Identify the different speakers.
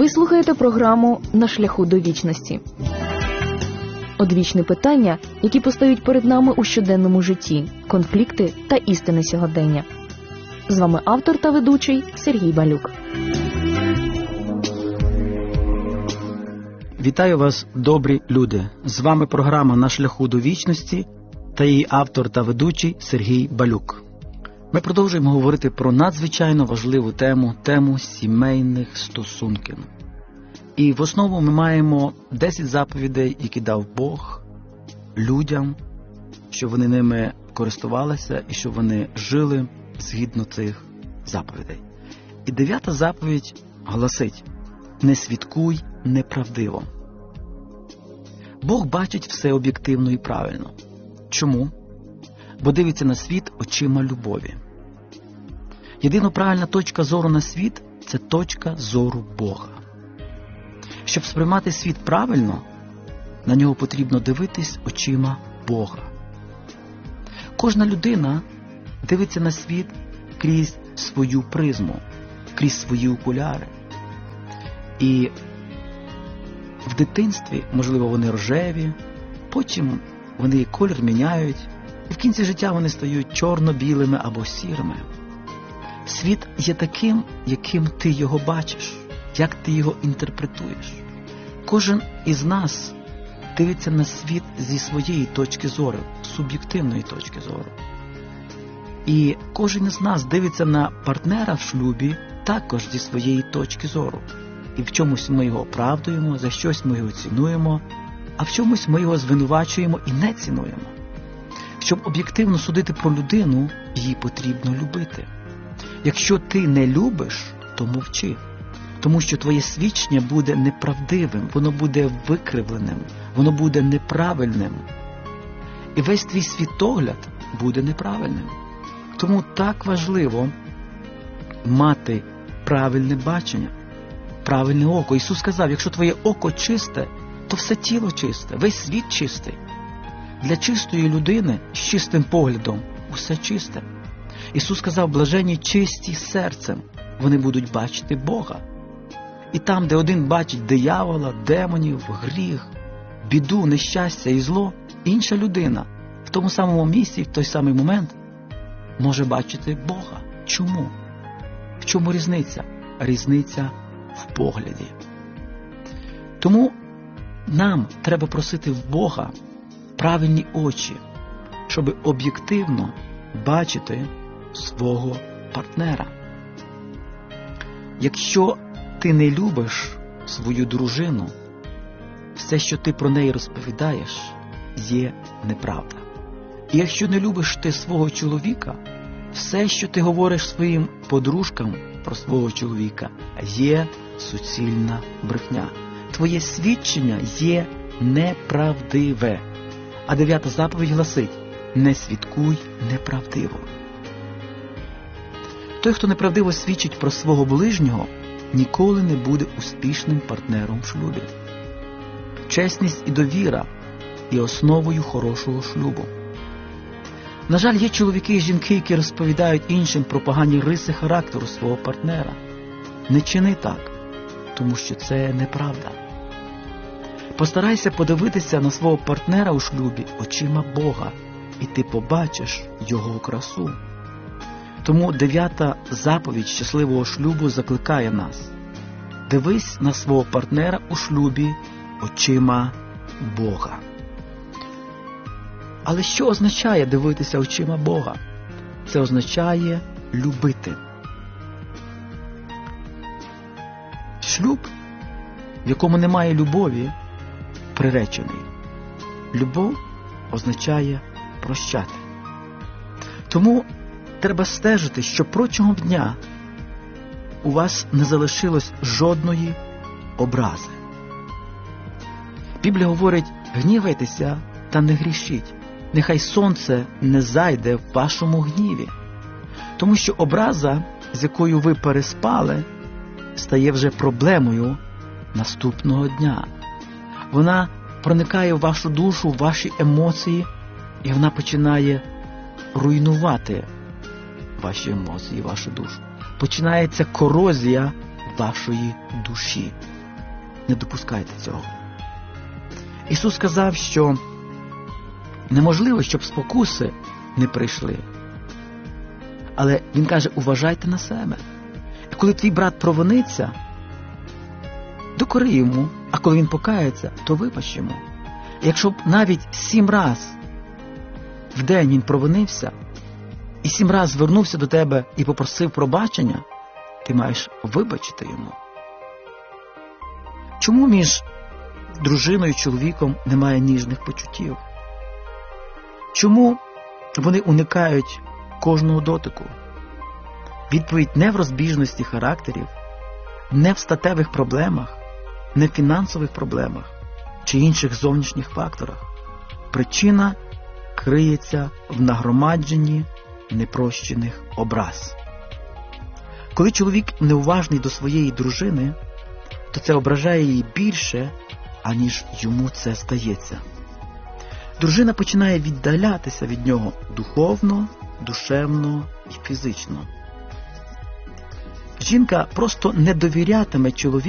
Speaker 1: Ви слухаєте програму «На шляху до вічності». Одвічні питання, які постають перед нами у щоденному житті, конфлікти та істини сьогодення. З вами автор та ведучий Сергій Балюк.
Speaker 2: Вітаю вас, добрі люди! З вами програма «На шляху до вічності» та її автор та ведучий Сергій Балюк. Ми продовжуємо говорити про надзвичайно важливу тему сімейних стосунків. І в основу ми маємо 10 заповідей, які дав Бог людям, щоб вони ними користувалися і щоб вони жили згідно цих заповідей. І 9-та заповідь гласить: «Не свідкуй неправдиво». Бог бачить все об'єктивно і правильно. Чому? Бо дивиться на світ очима любові. Єдина правильна точка зору на світ – це точка зору Бога. Щоб сприймати світ правильно, на нього потрібно дивитись очима Бога. Кожна людина дивиться на світ крізь свою призму, крізь свої окуляри. І в дитинстві, можливо, вони рожеві, потім вони колір міняють, і в кінці життя вони стають чорно-білими або сірими. Світ є таким, яким ти його бачиш, як ти його інтерпретуєш. Кожен із нас дивиться на світ зі своєї точки зору, суб'єктивної точки зору. І кожен із нас дивиться на партнера в шлюбі також зі своєї точки зору. І в чомусь ми його оправдуємо, за щось ми його цінуємо, а в чомусь ми його звинувачуємо і не цінуємо. Щоб об'єктивно судити про людину, її потрібно любити. Якщо ти не любиш, то мовчи. Тому що твоє свідчення буде неправдивим, воно буде викривленим, воно буде неправильним. І весь твій світогляд буде неправильним. Тому так важливо мати правильне бачення, правильне око. Ісус сказав, якщо твоє око чисте, то все тіло чисте, весь світ чистий. Для чистої людини з чистим поглядом усе чисте. Ісус сказав, блаженні чисті серцем, вони будуть бачити Бога. І там, де один бачить диявола, демонів, гріх, біду, нещастя і зло, інша людина в тому самому місці, в той самий момент може бачити Бога. Чому? В чому різниця? Різниця в погляді. Тому нам треба просити в Бога правильні очі, щоб об'єктивно бачити свого партнера. Якщо ти не любиш свою дружину, все, що ти про неї розповідаєш, є неправда. І якщо не любиш ти свого чоловіка, все, що ти говориш своїм подружкам про свого чоловіка, є суцільна брехня. Твоє свідчення є неправдиве. А 9-та заповідь гласить: «Не свідкуй неправдиво». Той, хто неправдиво свідчить про свого ближнього, ніколи не буде успішним партнером в шлюбі. Чесність і довіра є основою хорошого шлюбу. На жаль, є чоловіки і жінки, які розповідають іншим про погані риси характеру свого партнера. Не чини так, тому що це неправда. Постарайся подивитися на свого партнера у шлюбі очима Бога, і ти побачиш його красу. Тому 9-та заповідь щасливого шлюбу закликає нас: дивись на свого партнера у шлюбі очима Бога. Але що означає дивитися очима Бога? Це означає любити. Шлюб, в якому немає любові, приречений. Любов означає прощати. Тому треба стежити, щоб протягом дня у вас не залишилось жодної образи. Біблія говорить: гнівайтеся та не грішіть. Нехай сонце не зайде в вашому гніві. Тому що образа, з якою ви переспали, стає вже проблемою наступного дня. Вона проникає в вашу душу, в ваші емоції, і вона починає руйнувати ваші емоції, вашу душу. Починається корозія вашої душі. не допускайте цього. Ісус сказав, що неможливо, щоб спокуси не прийшли. Але Він каже, уважайте на себе. І коли твій брат провиниться, докори йому, а коли він покається, то вибач йому. І якщо б навіть 7 раз в день він провинився, і 7 раз звернувся до тебе і попросив пробачення, ти маєш вибачити йому. Чому між дружиною і чоловіком немає ніжних почуттів? Чому вони уникають кожного дотику? Відповідь не в розбіжності характерів, не в статевих проблемах, не в фінансових проблемах чи інших зовнішніх факторах. Причина криється в нагромадженні непрощених образ. Коли чоловік неуважний до своєї дружини, то це ображає її більше, аніж йому це здається. Дружина починає віддалятися від нього духовно, душевно і фізично. Жінка просто не довірятиме чоловіку,